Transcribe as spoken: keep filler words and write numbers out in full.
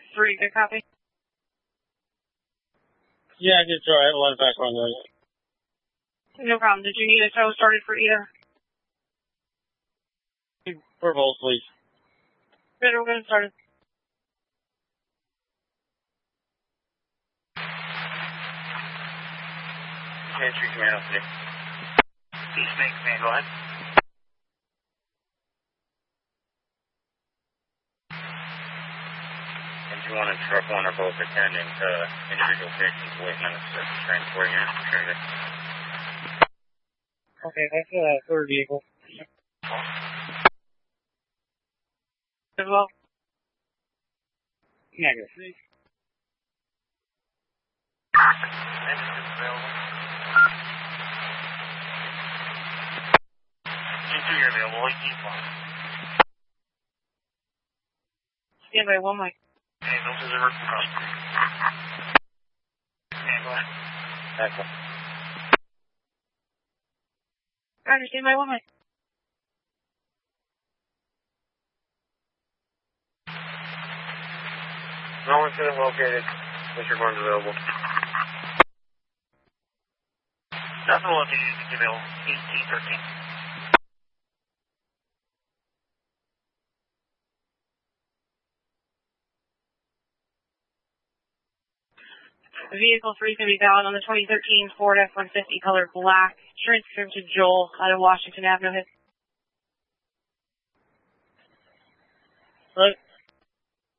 three, good copy? Yeah, I did try. I have a lot of background noise. No problem. Did you need a tow started for either? For both, please. Good, we'll get it started. Entry command, okay. Peacemaker, command, go ahead. Engine one and truck one are both attending to individual patients waiting on the transport unit. Okay, that's a uh, third vehicle. As well? Negative. Entry, you're available. Keep on. Stand by one mic. Okay, those are the river cross. Command, go ahead. Excellent. Roger, stand by one mic. No incident located. Mister Barnes available. Nothing located. It's available. eighteen thirteen. Vehicle three is going to be valid on the twenty thirteen Ford F one fifty color black. Transfer to Joel out of Washington Avenue. Right.